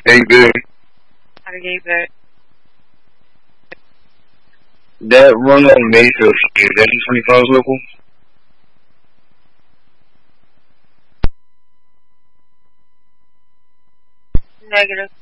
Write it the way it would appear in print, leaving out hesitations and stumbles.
Hey, good. I gave that. That run on Mayfield Street, is that in 25 local? Negative.